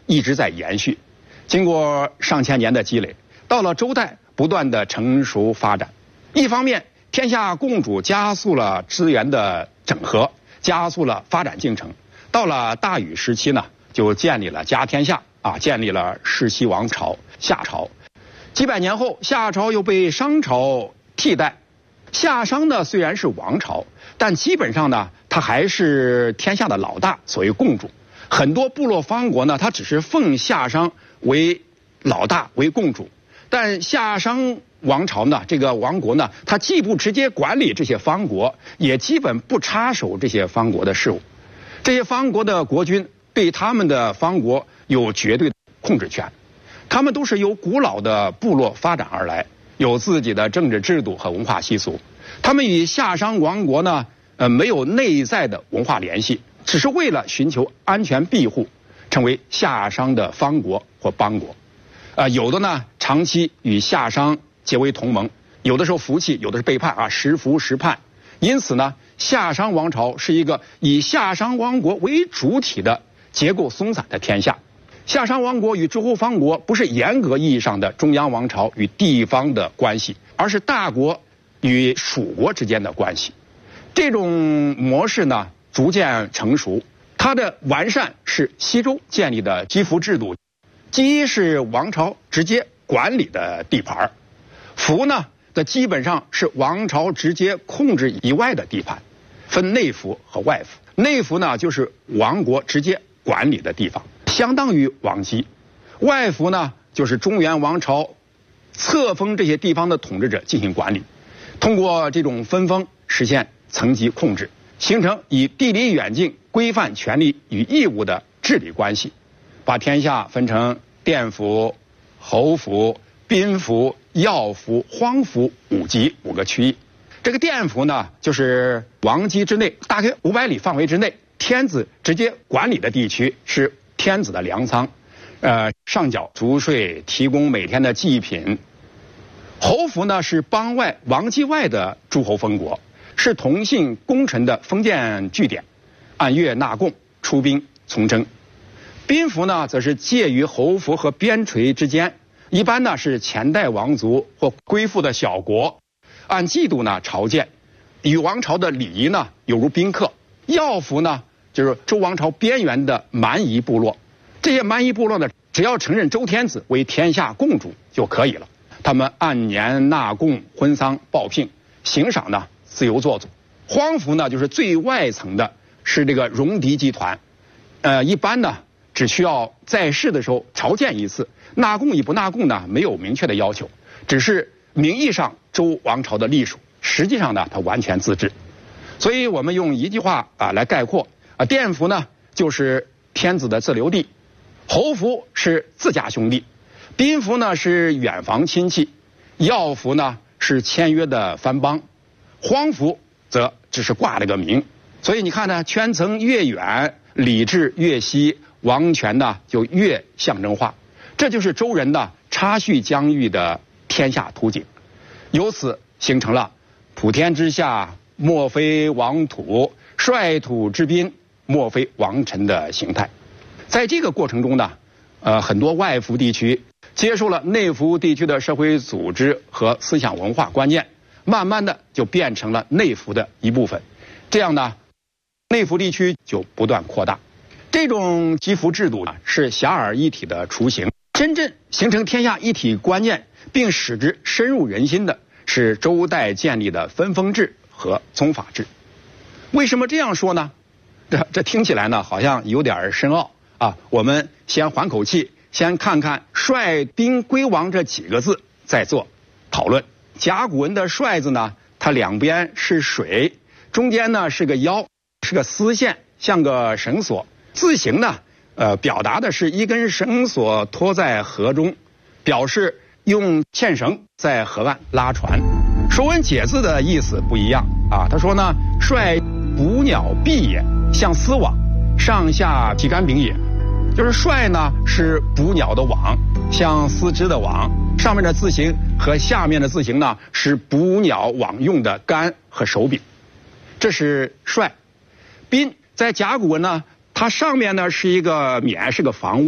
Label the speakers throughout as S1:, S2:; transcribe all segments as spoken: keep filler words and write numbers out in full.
S1: 一直在延续。经过上千年的积累，到了周代不断的成熟发展。一方面，天下共主加速了资源的整合，加速了发展进程。到了大禹时期呢，就建立了家天下啊，建立了世袭王朝夏朝。几百年后，夏朝又被商朝替代。夏商呢虽然是王朝，但基本上呢，它还是天下的老大，所谓共主。很多部落方国呢，它只是奉夏商为老大为共主，但夏商王朝呢，这个王国呢，它既不直接管理这些方国，也基本不插手这些方国的事务。这些方国的国君对他们的方国有绝对的控制权，他们都是由古老的部落发展而来，有自己的政治制度和文化习俗。他们与夏商王国呢，呃，没有内在的文化联系，只是为了寻求安全庇护，成为夏商的方国或邦国。呃，有的呢长期与夏商结为同盟，有的时候服气，有的是背叛啊，时服时叛。因此呢，夏商王朝是一个以夏商王国为主体的结构松散的天下。夏商王国与诸侯方国不是严格意义上的中央王朝与地方的关系，而是大国与属国之间的关系。这种模式呢逐渐成熟，它的完善是西周建立的姬服制度。姬是王朝直接管理的地盘，服呢的基本上是王朝直接控制以外的地盘，分内服和外服。内服呢就是王国直接管理的地方，相当于王姬。外服呢就是中原王朝册封这些地方的统治者进行管理，通过这种分封实现层级控制，形成以地理远近规范权利与义务的治理关系，把天下分成殿服、侯服、宾服、要服、荒服五级五个区域。这个殿服呢，就是王姬之内大概五百里范围之内，天子直接管理的地区，是天子的粮仓，呃，上缴足税，提供每天的祭品。侯服呢是邦外王姬外的诸侯封国，是同姓功臣的封建据点，按月纳贡，出兵从征。宾服呢则是介于侯服和边陲之间，一般呢是前代王族或归附的小国，按季度呢朝见，与王朝的礼仪呢有如宾客。要服呢就是周王朝边缘的蛮夷部落，这些蛮夷部落呢只要承认周天子为天下共主就可以了，他们按年纳贡，婚丧报聘，行赏呢自由做主。荒服呢就是最外层的，是这个戎狄集团，呃，一般呢只需要在世的时候朝见一次，纳贡与不纳贡呢没有明确的要求，只是名义上周王朝的隶属，实际上呢它完全自治。所以我们用一句话啊来概括啊，殿服呢就是天子的自留地，侯服是自家兄弟，宾服呢是远房亲戚，要服呢是签约的藩邦，荒服则只是挂了个名。所以你看呢，圈层越远，礼制越稀，王权呢就越象征化，这就是周人的插叙疆域的天下图景。由此形成了普天之下莫非王土，率土之滨莫非王臣的形态。在这个过程中呢，呃，很多外服地区接受了内服地区的社会组织和思想文化观念，慢慢的就变成了内服的一部分。这样呢，内服地区就不断扩大。这种姬服制度啊，是辖尔一体的雏形。真正形成天下一体观念，并使之深入人心的，是周代建立的分封制和宗法制。为什么这样说呢？这这听起来呢，好像有点深奥啊。我们先缓口气，先看看“率兵归王”这几个字，再做讨论。甲骨文的“率”字呢，它两边是水，中间呢是个腰，是个丝线，像个绳索。字形呢，呃，表达的是一根绳索拖在河中，表示用纤绳在河岸拉船。《说文解字》的意思不一样啊，他说呢，率捕鸟臂也，像丝网，上下皮干柄也。就是率呢是捕鸟的网，像丝织的网，上面的字形和下面的字形呢是捕鸟网用的竿和手柄，这是率。宾在甲骨文呢，它上面呢是一个冕，是个房屋，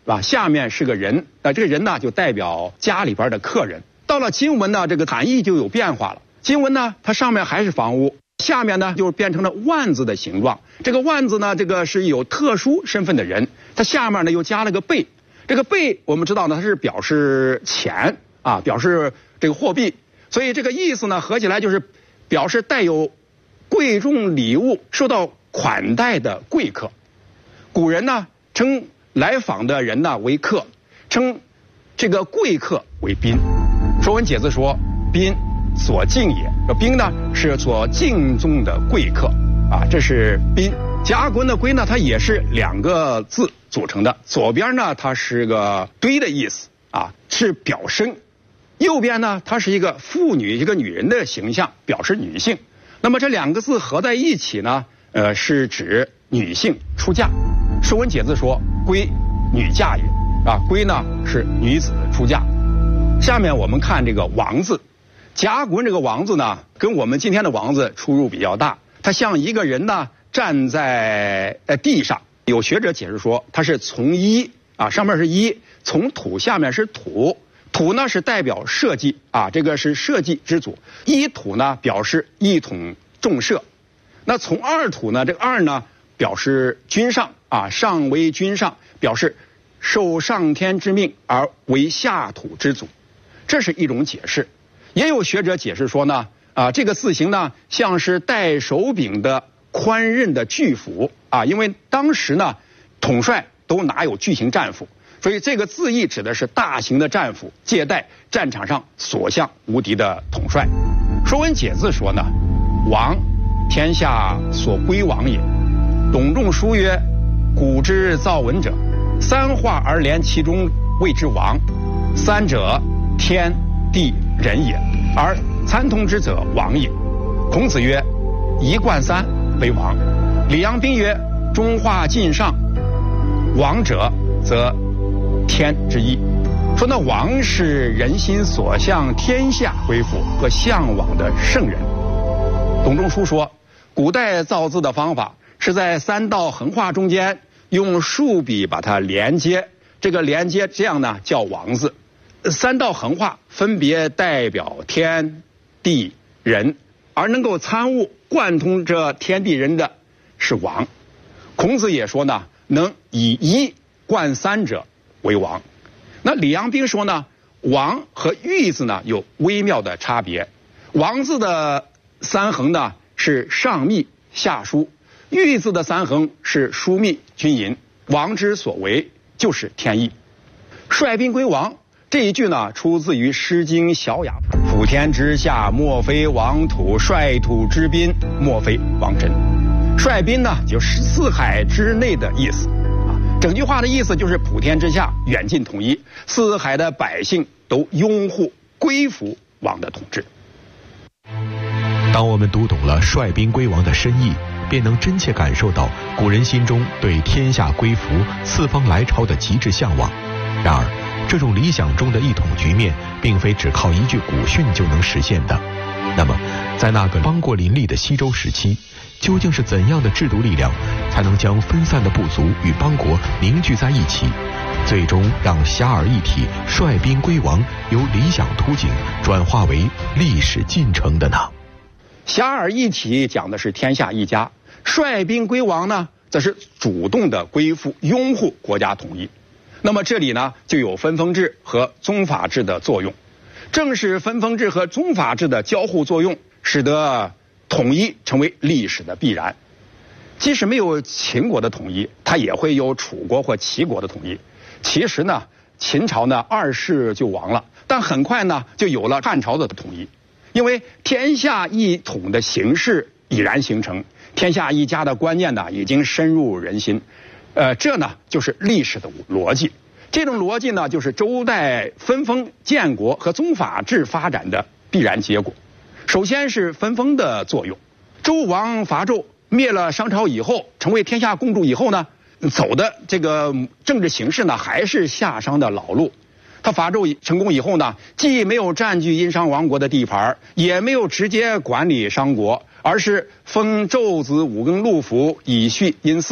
S1: 吧？下面是个人，呃，这个人呢就代表家里边的客人。到了经文呢，这个含义就有变化了。经文呢，它上面还是房屋，下面呢就变成了万字的形状。这个万字呢，这个是有特殊身份的人，它下面呢又加了个贝。这个贝我们知道呢，它是表示钱啊，表示这个货币，所以这个意思呢合起来就是表示带有贵重礼物受到款待的贵客。古人呢称来访的人呢为客，称这个贵客为宾。《说文解字》说：“宾，所敬也。”这宾呢是所敬重的贵客啊，这是宾。甲骨文的龟呢，它也是两个字组成的，左边呢它是个堆的意思啊，是表身；右边呢它是一个妇女，一个女人的形象，表示女性。那么这两个字合在一起呢，呃，是指女性出嫁。《说文解字》说：“龟，女嫁也。”啊，龟呢是女子出嫁。下面我们看这个王字，甲骨文这个王字呢，跟我们今天的王字出入比较大，它像一个人呢站在呃地上。有学者解释说，它是从一啊，上面是一，从土下面是土，土呢是代表社稷啊，这个是社稷之祖。一土呢表示一统众社，那从二土呢，这个二呢表示君上啊，上为君上，表示受上天之命而为下土之祖，这是一种解释。也有学者解释说呢，啊，这个字形呢像是带手柄的宽刃的巨斧啊，因为当时呢统帅都拿有巨型战斧，所以这个字义指的是大型的战斧，借代战场上所向无敌的统帅。《说文解字》说呢，王，天下所归王也。董仲舒曰：“古之造文者，三化而连其中，谓之王。三者，天地人也，而参通之者王也。”孔子曰：“一贯三为王。”李阳冰曰：“中化尽上，王者则天之一。”说那王是人心所向、天下归附和向往的圣人。董仲舒说，古代造字的方法是在三道横画中间用竖笔把它连接，这个连接这样呢叫王字。三道横画分别代表天地人，而能够参悟贯通这天地人的是王。孔子也说呢，能以一贯三者为王。那李阳冰说呢，王和玉字呢有微妙的差别。王字的三横呢是上密下疏，玉字的三横是疏密均匀。王之所为就是天意。率兵归王这一句呢，出自于《诗经·小雅》：“普天之下，莫非王土；率土之滨，莫非王臣。”率兵呢，就是四海之内的意思啊。整句话的意思就是普天之下远近统一，四海的百姓都拥护归服王的统治。
S2: 当我们读懂了率兵归王的深意，便能真切感受到古人心中对天下归服、四方来朝的极致向往。然而，这种理想中的一统局面，并非只靠一句古训就能实现的。那么，在那个邦国林立的西周时期，究竟是怎样的制度力量，才能将分散的部族与邦国凝聚在一起，最终让遐迩一体、率兵归王由理想图景转化为历史进程的呢？
S1: 遐迩一体讲的是天下一家，率兵归王呢，则是主动的归附、拥护国家统一。那么这里呢，就有分封制和宗法制的作用。正是分封制和宗法制的交互作用，使得统一成为历史的必然。即使没有秦国的统一，它也会有楚国或齐国的统一。其实呢，秦朝呢二世就亡了，但很快呢就有了汉朝的统一。因为天下一统的形势已然形成，天下一家的观念呢已经深入人心。呃，这呢就是历史的逻辑。这种逻辑呢，就是周代分封建国和宗法制发展的必然结果。首先是分封的作用。周王伐纣，灭了商朝以后，成为天下共主以后呢，走的这个政治形势呢，还是夏商的老路。他伐纣成功以后呢，既没有占据殷商王国的地盘，也没有直接管理商国，而是封纣子五更六府，以续殷祀。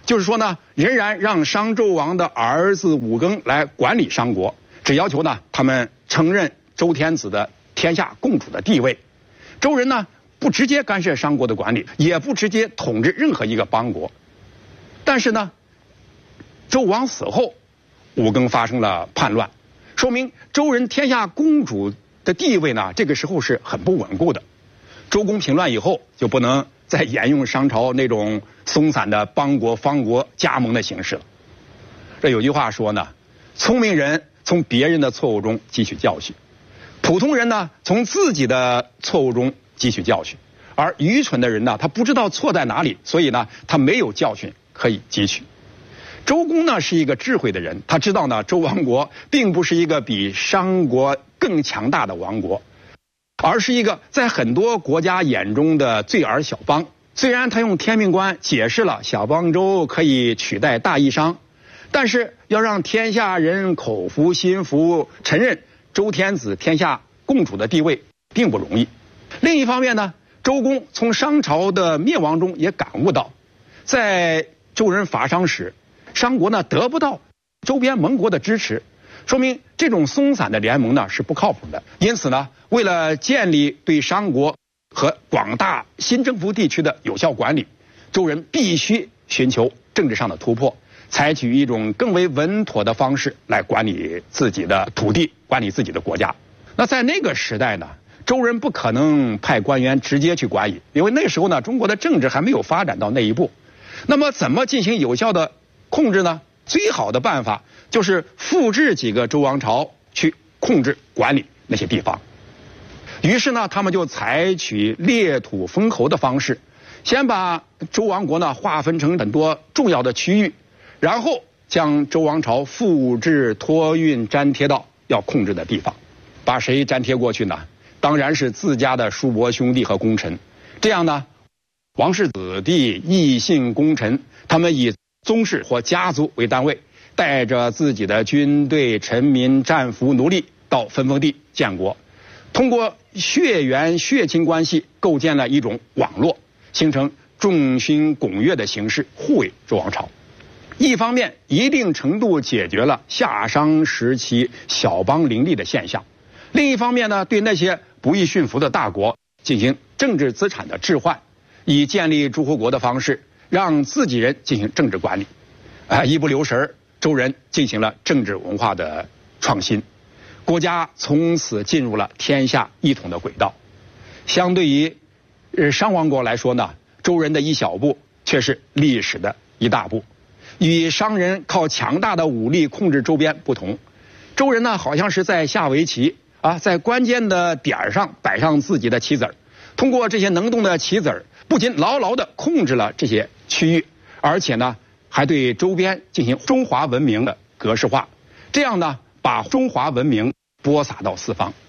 S1: 就是说呢，仍然让商纣王的儿子武庚来管理商国，只要求呢他们承认周天子的天下共主的地位。周人呢不直接干涉商国的管理，也不直接统治任何一个邦国。但是呢，周王死后，武庚发生了叛乱，说明周人天下公主的地位呢，这个时候是很不稳固的。周公平乱以后，就不能再沿用商朝那种松散的邦国方国加盟的形式了。这有句话说呢，聪明人从别人的错误中汲取教训，普通人呢从自己的错误中汲取教训，而愚蠢的人呢，他不知道错在哪里，所以呢他没有教训可以汲取。周公呢是一个智慧的人，他知道呢周王国并不是一个比商国更强大的王国，而是一个在很多国家眼中的罪儿小邦。虽然他用天命观解释了小邦周可以取代大义商，但是要让天下人口服心服，承认周天子天下共主的地位并不容易。另一方面呢，周公从商朝的灭亡中也感悟到，在周人伐商时，商国呢得不到周边盟国的支持，说明这种松散的联盟呢是不靠谱的。因此呢，为了建立对商国和广大新征服地区的有效管理，周人必须寻求政治上的突破，采取一种更为稳妥的方式来管理自己的土地，管理自己的国家。那在那个时代呢，周人不可能派官员直接去管理，因为那时候呢，中国的政治还没有发展到那一步。那么怎么进行有效的控制呢？最好的办法就是复制几个周王朝去控制管理那些地方。于是呢，他们就采取裂土封侯的方式，先把周王国呢划分成很多重要的区域，然后将周王朝复制、托运、粘贴到要控制的地方。把谁粘贴过去呢？当然是自家的叔伯兄弟和功臣。这样呢，王室子弟、异姓功臣，他们以宗室或家族为单位，带着自己的军队、臣民、战俘、奴隶到分封地建国，通过血缘血亲关系构建了一种网络，形成众星拱月的形式，护卫周王朝。一方面一定程度解决了夏商时期小邦林立的现象，另一方面呢，对那些不易驯服的大国进行政治资产的置换，以建立诸侯国的方式让自己人进行政治管理。啊，一不留神，周人进行了政治文化的创新，国家从此进入了天下一统的轨道。相对于呃商王国来说呢，周人的一小步却是历史的一大步。与商人靠强大的武力控制周边不同，周人呢好像是在下围棋啊，在关键的点上摆上自己的棋子儿，通过这些能动的棋子儿，不仅牢牢地控制了这些区域，而且呢还对周边进行中华文明的格式化，这样呢把中华文明播撒到四方。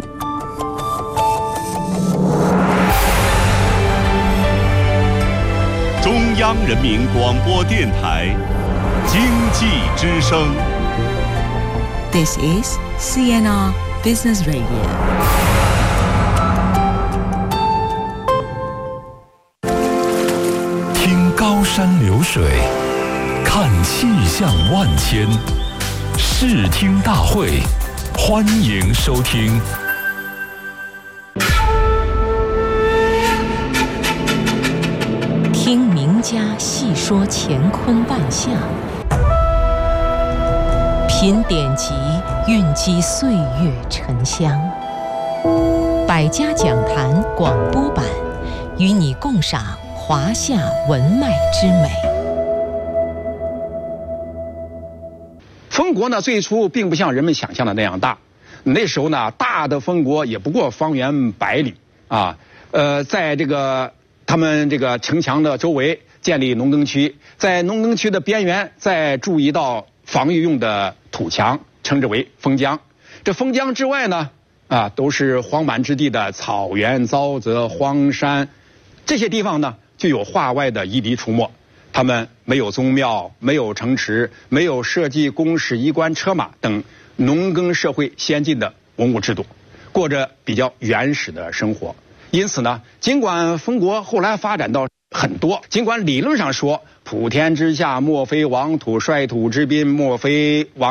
S3: 中央人民广播电台经济之声。
S4: This is C N R Business Radio。
S5: 听高山流水，看气象万千，视听大会，欢迎收听。
S4: 听名家细说乾坤万象，品典籍，蕴积岁月沉香。百家讲坛广播版，与你共赏华夏文脉之美。
S1: 封国呢，最初并不像人们想象的那样大。那时候呢，大的封国也不过方圆百里啊。呃，在这个他们这个城墙的周围建立农耕区，在农耕区的边缘再筑一道防御用的土墙，称之为封疆。这封疆之外呢，啊，都是荒蛮之地的草原、沼泽、荒山，这些地方呢，就有化外的夷狄出没。他们没有宗庙，没有城池，没有社稷、公使、衣冠、车马等农耕社会先进的文物制度，过着比较原始的生活。因此呢，尽管封国后来发展到很多，尽管理论上说普天之下莫非王土，率土之滨莫非王。